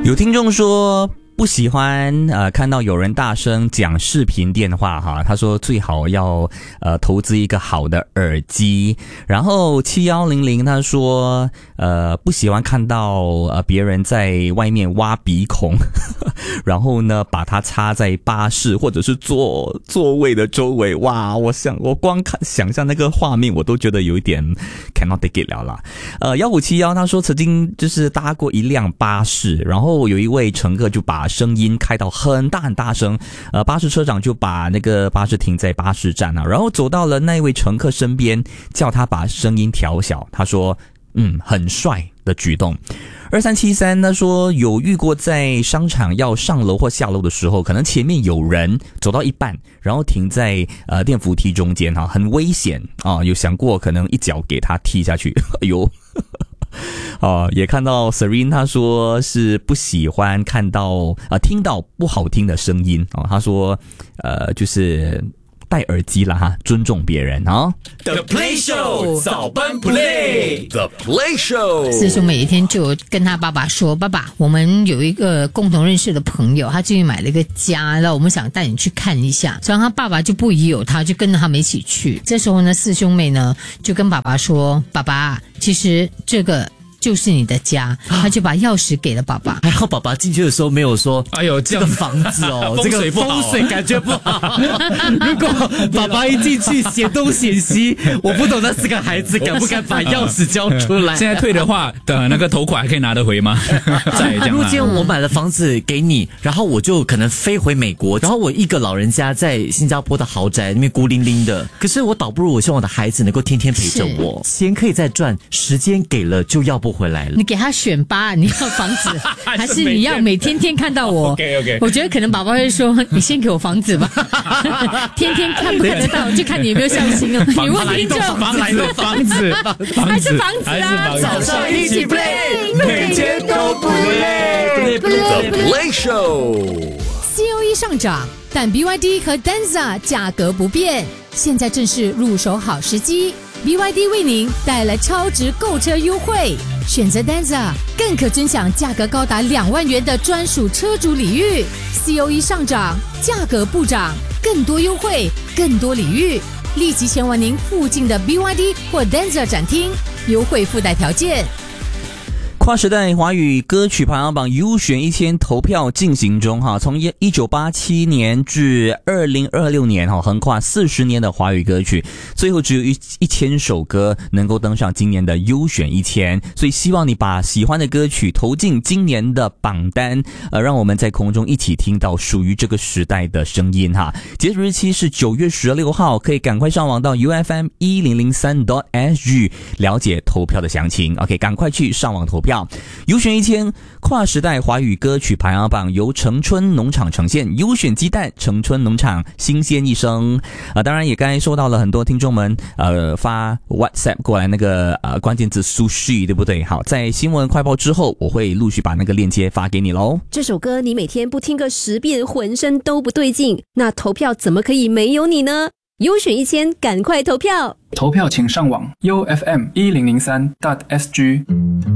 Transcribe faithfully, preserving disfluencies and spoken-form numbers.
有听众说不喜欢呃看到有人大声讲视频电话哈，他说最好要呃投资一个好的耳机。然后七一零零他说呃不喜欢看到呃别人在外面挖鼻孔，然后呢把它插在巴士或者是座座位的周围。哇，我想我光看想象那个画面我都觉得有一点 cannot take it 了啦。呃一五七一他说曾经就是搭过一辆巴士，然后有一位乘客就把声音开到很大很大声，呃，巴士车长就把那个巴士停在巴士站啊，然后走到了那位乘客身边，叫他把声音调小。他说，嗯，很帅的举动。二三七三他说有遇过在商场要上楼或下楼的时候，可能前面有人走到一半，然后停在呃电扶梯中间哈，很危险啊！有想过可能一脚给他踢下去，哎呦。哦，也看到 Serene 他说是不喜欢看到啊、呃、听到不好听的声音哦，他说呃就是戴耳机啦哈，尊重别人啊。 The Play Show 早班 Play The Play Show 四兄每一天就跟他爸爸说，爸爸，我们有一个共同认识的朋友，他最近买了一个家，然后我们想带你去看一下。然后他爸爸就不疑有他，就跟着他们一起去。这时候呢，四兄妹呢就跟爸爸说，爸爸，其实这个就是你的家，他就把钥匙给了爸爸。 还好爸爸进去的时候没有说， 哎呦，这个房子哦，这个风水感觉不好。如果爸爸一进去嫌东嫌西，我不懂那四个孩子敢不敢把钥匙交出来。 现在退的话，等那个头款还可以拿得回吗？再这样。 如果今天我买了房子给你，然后我就可能飞回美国，然后我一个老人家在新加坡的豪宅里面孤零零的，可是我倒不如我希望我的孩子能够天天陪着我，钱可以再赚，时间给了就要不回来了。 你给他选吧，你要房子还是你要每天天看到我 ？OK OK， 我觉得可能爸爸会说，你先给我房子吧，天天看不看得到，就看你有没有孝心哦。你问听众， 房子房子还是房子啊？ 早上一起 play， 每天都不累。The Play Show。C O E 上涨，但 B Y D 和 Denza 价格不变，现在正是入手好时机。B Y D 为您带来超值购车优惠，选择 Denza 更可尊享价格高达两万元的专属车主礼遇。C O E 上涨，价格不涨，更多优惠，更多礼遇，立即前往您附近的 B Y D 或 Denza 展厅，优惠附带条件。 跨时代华语歌曲排行榜优选一千投票进行中哈，从一九八七年至二零二六年哈，横跨四十年的华语歌曲，最后只有一一千首歌能够登上今年的优选一千，所以希望你把喜欢的歌曲投进今年的榜单，呃，让我们在空中一起听到属于这个时代的声音哈。截止日期是九月十六号，可以赶快上网到 U F M 一零零三 点 S G 了解投票的详情。OK， 赶快去上网投票。优选一千跨时代华语歌曲排行榜由城春农场呈现，优选鸡蛋，城春农场新鲜一生。呃，当然也刚才收到了很多听众们呃发 WhatsApp 过来那个呃关键字 sushi， 对不对？好，在新闻快报之后，我会陆续把那个链接发给你喽。 这首歌你每天不听个十遍，浑身都不对劲，那投票怎么可以没有你呢？优选一千，赶快投票！ 投票请上网 U F M 一零零三 点 S G。